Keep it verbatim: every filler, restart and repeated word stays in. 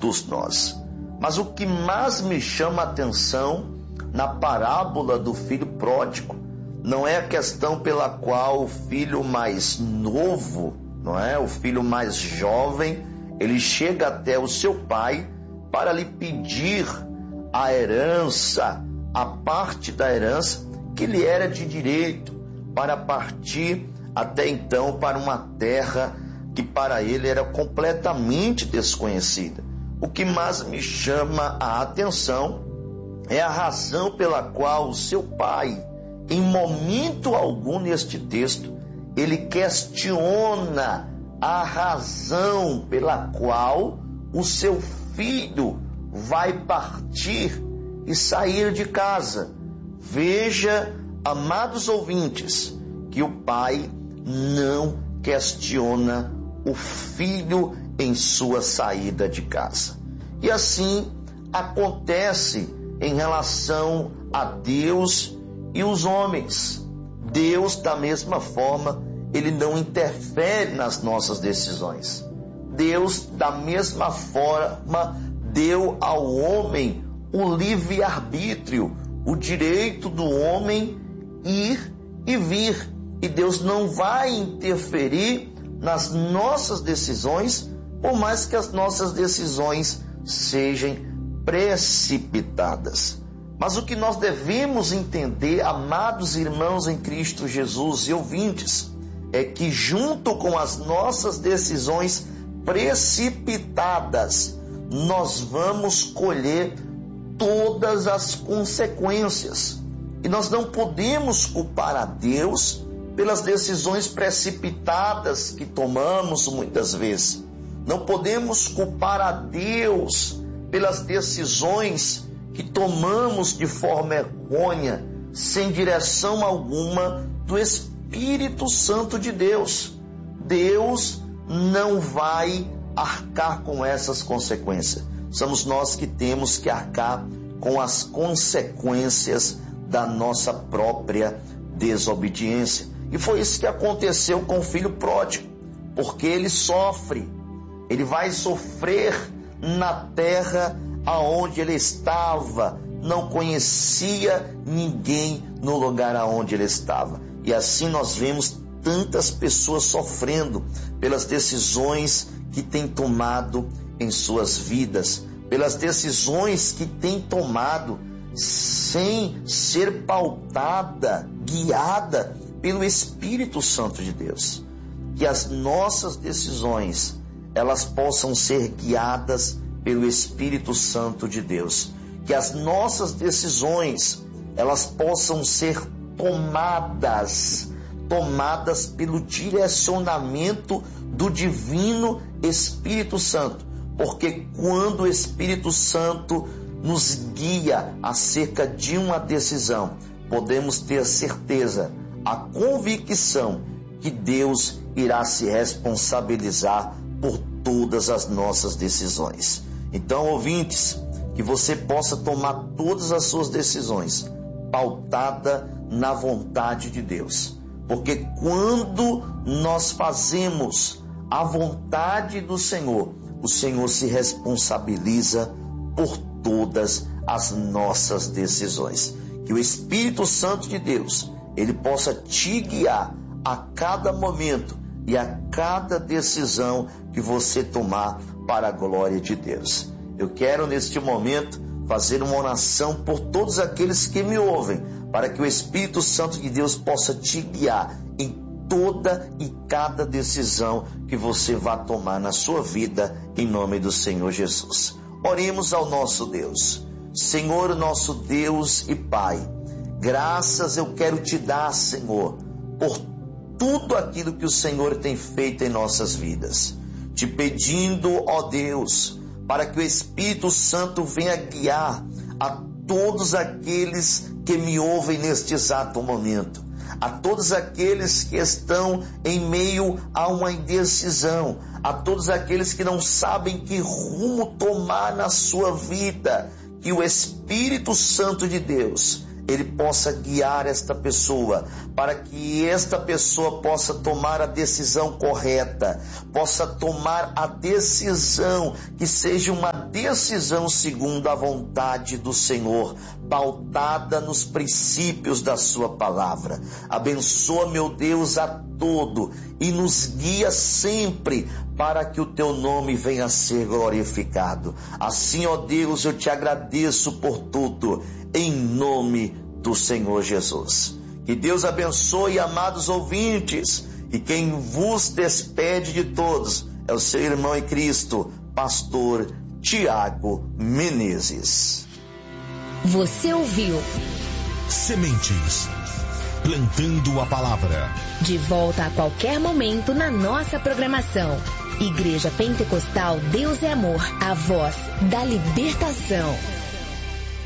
todos nós. Mas o que mais me chama a atenção na parábola do filho pródigo não é a questão pela qual o filho mais novo, não é, o filho mais jovem, ele chega até o seu pai para lhe pedir a herança, a parte da herança que lhe era de direito, para partir até então para uma terra que para ele era completamente desconhecida. O que mais me chama a atenção é a razão pela qual o seu pai, em momento algum neste texto, ele questiona a razão pela qual o seu filho vai partir e sair de casa. Veja, amados ouvintes, que o pai não questiona o filho em sua saída de casa. E assim acontece em relação a Deus e os homens. Deus, da mesma forma, ele não interfere nas nossas decisões. Deus, da mesma forma, deu ao homem o livre-arbítrio, o direito do homem ir e vir. E Deus não vai interferir nas nossas decisões, por mais que as nossas decisões sejam precipitadas. Mas o que nós devemos entender, amados irmãos em Cristo Jesus e ouvintes, é que junto com as nossas decisões precipitadas, nós vamos colher todas as consequências. E nós não podemos culpar a Deus pelas decisões precipitadas que tomamos muitas vezes. Não podemos culpar a Deus pelas decisões que tomamos de forma errônea, sem direção alguma do Espírito Santo de Deus. Deus não vai arcar com essas consequências. Somos nós que temos que arcar com as consequências da nossa própria desobediência. E foi isso que aconteceu com o filho pródigo, porque ele sofre, ele vai sofrer na terra aonde ele estava, não conhecia ninguém no lugar aonde ele estava. E assim nós vemos tantas pessoas sofrendo pelas decisões que têm tomado em suas vidas, pelas decisões que têm tomado sem ser pautada, guiada pelo Espírito Santo de Deus. Que as nossas decisões, elas possam ser guiadas pelo Espírito Santo de Deus. Que as nossas decisões, elas possam ser tomadas, tomadas pelo direcionamento do Divino Espírito Santo. Porque quando o Espírito Santo nos guia acerca de uma decisão, podemos ter certeza, a convicção que Deus irá se responsabilizar por todas as nossas decisões. Então, ouvintes, que você possa tomar todas as suas decisões pautada na vontade de Deus. Porque quando nós fazemos a vontade do Senhor, o Senhor se responsabiliza por todas as nossas decisões. Que o Espírito Santo de Deus, ele possa te guiar a cada momento e a cada decisão que você tomar para a glória de Deus. Eu quero neste momento fazer uma oração por todos aqueles que me ouvem, para que o Espírito Santo de Deus possa te guiar em toda e cada decisão que você vai tomar na sua vida, em nome do Senhor Jesus. Oremos ao nosso Deus. Senhor, nosso Deus e Pai, graças eu quero te dar, Senhor, por tudo aquilo que o Senhor tem feito em nossas vidas. Te pedindo, ó Deus, para que o Espírito Santo venha guiar a todos aqueles que me ouvem neste exato momento, a todos aqueles que estão em meio a uma indecisão, a todos aqueles que não sabem que rumo tomar na sua vida. Que o Espírito Santo de Deus, Ele possa guiar esta pessoa, para que esta pessoa possa tomar a decisão correta, possa tomar a decisão que seja uma decisão segundo a vontade do Senhor, pautada nos princípios da sua palavra. Abençoa, meu Deus, a todo e nos guia sempre para que o teu nome venha a ser glorificado. Assim, ó Deus, eu te agradeço por tudo, em nome do Senhor Jesus. Que Deus abençoe, amados ouvintes, e quem vos despede de todos é o seu irmão em Cristo, pastor Tiago Menezes. Você ouviu Sementes, plantando a palavra. De volta a qualquer momento na nossa programação. Igreja Pentecostal Deus é Amor, a voz da libertação.